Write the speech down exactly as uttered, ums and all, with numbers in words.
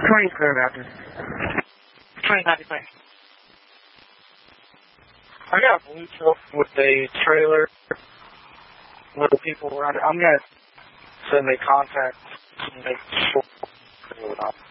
twenty's clear, Baptist. twenty ninety-five. I got a blue truck with a trailer with people around it. I'm going to send a contact to make sure.